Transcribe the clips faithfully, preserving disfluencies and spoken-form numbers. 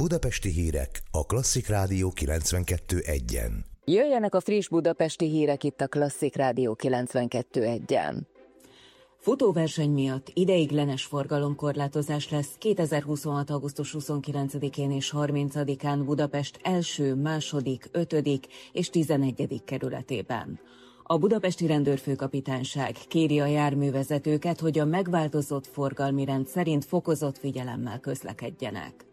Budapesti hírek a Klasszik Rádió kilencvenkettő egyen. Jöjjenek a friss budapesti hírek itt a Klasszik Rádió kilencvenkettő egyen. Futóverseny miatt ideiglenes forgalomkorlátozás lesz kétezer-huszonhat. augusztus huszonkilencedikén és harmincadikán Budapest első, második, ötödik és tizenegyedik kerületében. A budapesti rendőrfőkapitányság kéri a járművezetőket, hogy a megváltozott forgalmi rend szerint fokozott figyelemmel közlekedjenek.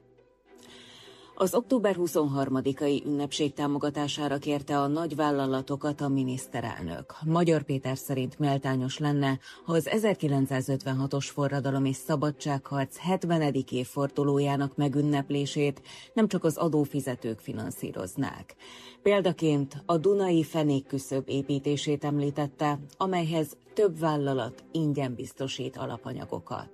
Az október huszonharmadikai ünnepség támogatására kérte a nagyvállalatokat a miniszterelnök. Magyar Péter szerint méltányos lenne, ha az ezerkilencszázötvenhatos forradalom és szabadságharc hetvenedik évfordulójának megünneplését nem csak az adófizetők finanszíroznák. Példaként a Dunai fenékküszöb építését említette, amelyhez több vállalat ingyen biztosít alapanyagokat.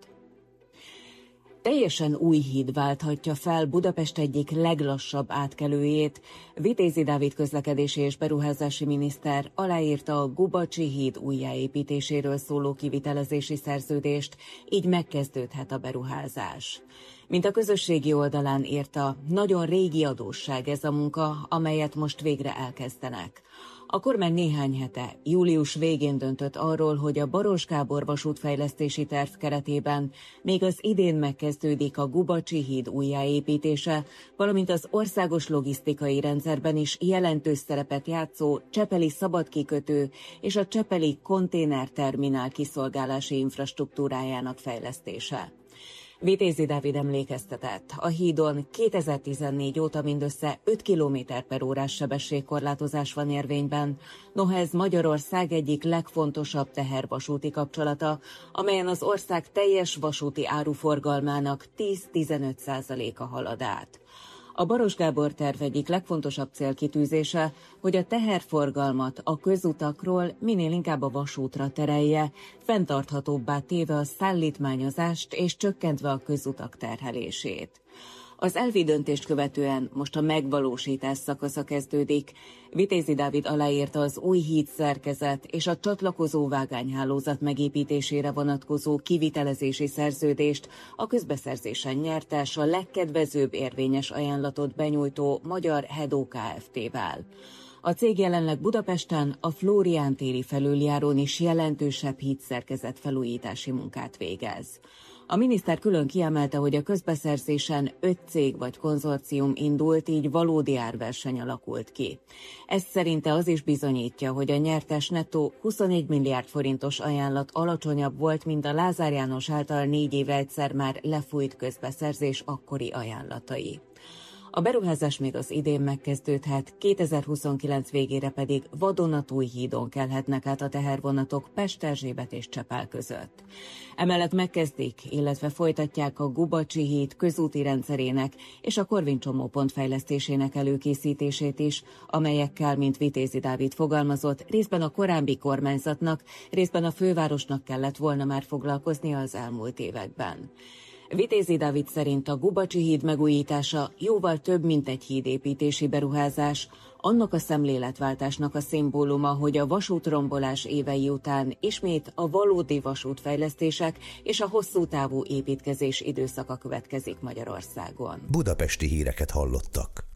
Teljesen új híd válthatja fel Budapest egyik leglassabb átkelőjét. Vitézi Dávid közlekedési és beruházási miniszter aláírta a Gubacsi híd újjáépítéséről szóló kivitelezési szerződést, így megkezdődhet a beruházás. Mint a közösségi oldalán írta, nagyon régi adósság ez a munka, amelyet most végre elkezdenek. A kormány néhány hete, július végén döntött arról, hogy a Baross Gábor vasútfejlesztési terv keretében még az idén megkezdődik a Gubacsi híd újjáépítése, valamint az országos logisztikai rendszerben is jelentős szerepet játszó Csepeli szabadkikötő és a Csepeli konténerterminál kiszolgálási infrastruktúrájának fejlesztése. Vitézi Dávid emlékeztetett, a hídon kétezer-tizennégy óta mindössze öt kilométer per órás sebességkorlátozás van érvényben, noha ez Magyarország egyik legfontosabb tehervasúti kapcsolata, amelyen az ország teljes vasúti áruforgalmának tíz-tizenöt százaléka halad át. A Baross Gábor terv egyik legfontosabb célkitűzése, hogy a teherforgalmat a közutakról minél inkább a vasútra terelje, fenntarthatóbbá téve a szállítmányozást és csökkentve a közutak terhelését. Az elvi döntést követően most a megvalósítás szakasza kezdődik. Vitézi Dávid aláírta az új híd szerkezet és a csatlakozó vágányhálózat megépítésére vonatkozó kivitelezési szerződést a közbeszerzésen nyertes, a legkedvezőbb érvényes ajánlatot benyújtó Magyar Hedó Kft-vel. A cég jelenleg Budapesten a Flórián téri felüljárón is jelentősebb hídszerkezet felújítási munkát végez. A miniszter külön kiemelte, hogy a közbeszerzésen öt cég vagy konzorcium indult, így valódi árverseny alakult ki. Ez szerinte az is bizonyítja, hogy a nyertes nettó huszonnégy milliárd forintos ajánlat alacsonyabb volt, mint a Lázár János által négy éve egyszer már lefújt közbeszerzés akkori ajánlatai. A beruházás még az idén megkezdődhet, kétezer-huszonkilenc végére pedig Vadonatúj hídon kelhetnek át a tehervonatok Pest-Erzsébet és Csepel között. Emellett megkezdik, illetve folytatják a Gubacsi híd közúti rendszerének és a Korvin csomópont fejlesztésének előkészítését is, amelyekkel, mint Vitézi Dávid fogalmazott, részben a korábbi kormányzatnak, részben a fővárosnak kellett volna már foglalkoznia az elmúlt években. Vitézi Dávid szerint a Gubacsi híd megújítása jóval több, mint egy hídépítési beruházás, annak a szemléletváltásnak a szimbóluma, hogy a vasútrombolás évei után ismét a valódi vasútfejlesztések és a hosszú távú építkezés időszaka következik Magyarországon. Budapesti híreket hallottak.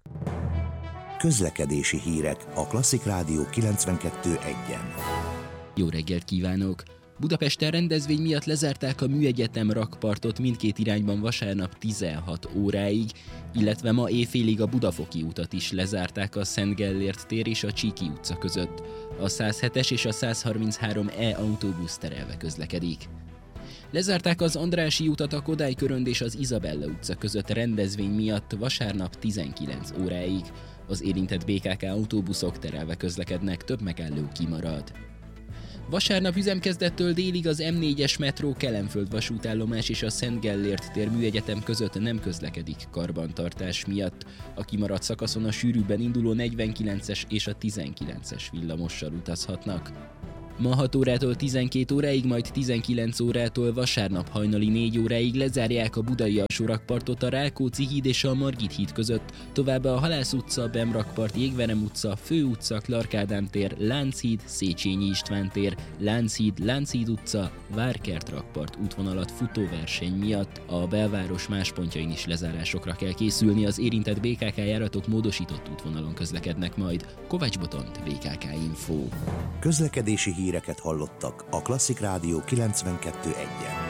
Közlekedési hírek a Klasszik Rádió kilencvenkettő egyen. Jó reggelt kívánok! Budapesten rendezvény miatt lezárták a Műegyetem rakpartot mindkét irányban vasárnap tizenhat óráig, illetve ma éjfélig a Budafoki utat is lezárták a Szent Gellért tér és a Csíki utca között. A száz hetes és a száz harminchárom E autóbusz terelve közlekedik. Lezárták az Andrássy utat a Kodály körönd és az Izabella utca között rendezvény miatt vasárnap tizenkilenc óráig. Az érintett bé ká ká autóbuszok terelve közlekednek, több megálló kimarad. Vasárnap üzemkezdettől délig az M négyes metró Kelenföld vasútállomás és a Szent Gellért tér Műegyetem között nem közlekedik karbantartás miatt. A kimaradt szakaszon a sűrűbben induló negyvenkilences és a tizenkilences villamossal utazhatnak. Ma hat órától tizenkét óráig, majd tizenkilenc órától vasárnap hajnali négy óráig lezárják a budai alsórakpartot a Rákóczi híd és a Margit híd között, továbbá a Halász utca, Bemrakpart, Jégverem utca, Fő utca, Clark Ádám tér, Lánchíd, Széchenyi István tér, Lánchíd, Lánchíd utca, Várkert rakpart útvonalat futóverseny miatt. A belváros más pontjain is lezárásokra kell készülni, az érintett bé ká ká járatok módosított útvonalon közlekednek majd. Kovács Botont, bé ká ká Info. Közlekedési híreket hallottak a Klasszik Rádió kilencvenkettő egyen.